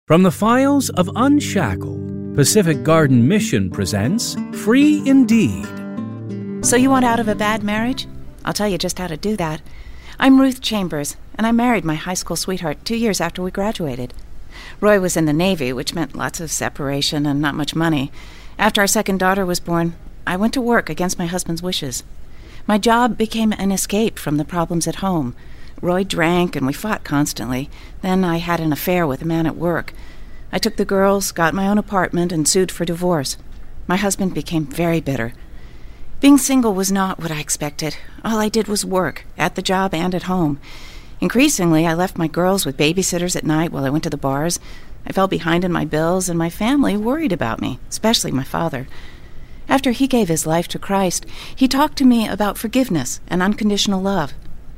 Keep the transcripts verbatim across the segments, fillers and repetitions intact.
From the files of Unshackled, Pacific Garden Mission presents Free Indeed. So you want out of a bad marriage? I'll tell you just how to do that. I'm Ruth Chambers, and I married my high school sweetheart two years after we graduated. Roy was in the Navy, which meant lots of separation and not much money. After our second daughter was born, I went to work against my husband's wishes. My job became an escape from the problems at home. Roy drank, and we fought constantly. Then I had an affair with a man at work. I took the girls, got my own apartment, and sued for divorce. My husband became very bitter. Being single was not what I expected. All I did was work, at the job and at home. Increasingly, I left my girls with babysitters at night while I went to the bars. I fell behind in my bills, and my family worried about me, especially my father. After he gave his life to Christ, he talked to me about forgiveness and unconditional love.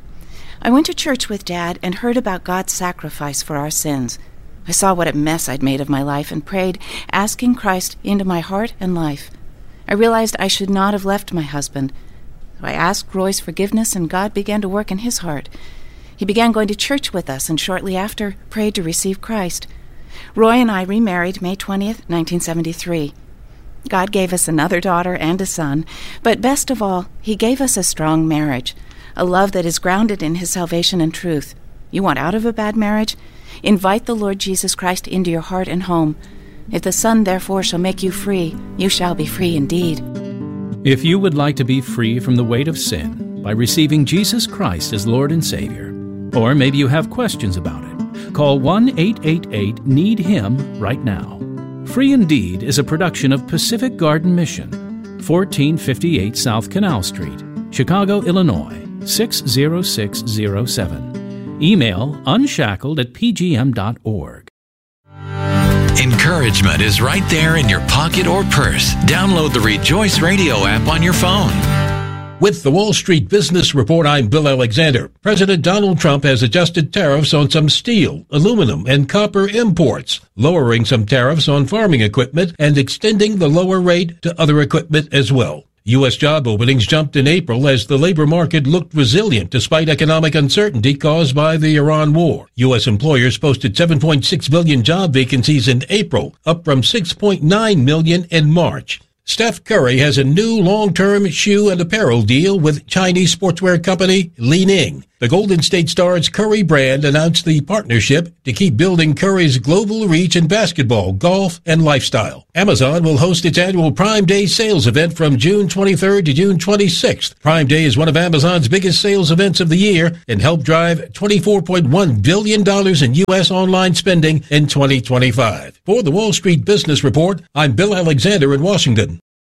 I went to church with Dad and heard about God's sacrifice for our sins. I saw what a mess I'd made of my life and prayed, asking Christ into my heart and life. I realized I should not have left my husband. So I asked Roy's forgiveness, and God began to work in his heart. He began going to church with us, and shortly after, prayed to receive Christ. Roy and I remarried May twentieth, nineteen seventy-three. God gave us another daughter and a son, but best of all, he gave us a strong marriage, a love that is grounded in his salvation and truth. You want out of a bad marriage? Invite the Lord Jesus Christ into your heart and home. If the Son, therefore, shall make you free, you shall be free indeed. If you would like to be free from the weight of sin by receiving Jesus Christ as Lord and Savior, or maybe you have questions about it, call one eight eight eight, need him right now. Free Indeed is a production of Pacific Garden Mission, fourteen fifty-eight South Canal Street, Chicago, Illinois, six zero six zero seven. Email unshackled at p g m dot org. Encouragement is right there in your pocket or purse. Download the Rejoice Radio app on your phone. With the Wall Street Business Report, I'm Bill Alexander. President Donald Trump has adjusted tariffs on some steel, aluminum, and copper imports, lowering some tariffs on farming equipment and extending the lower rate to other equipment as well. U S job openings jumped in April as the labor market looked resilient despite economic uncertainty caused by the Iran war. U S employers posted seven point six million job vacancies in April, up from six point nine million in March. Steph Curry has a new long-term shoe and apparel deal with Chinese sportswear company Li Ning. The Golden State Star's Curry brand announced the partnership to keep building Curry's global reach in basketball, golf, and lifestyle. Amazon will host its annual Prime Day sales event from June twenty-third to June twenty-sixth. Prime Day is one of Amazon's biggest sales events of the year and helped drive twenty-four point one billion dollars in U S online spending in twenty twenty-five. For the Wall Street Business Report, I'm Bill Alexander in Washington.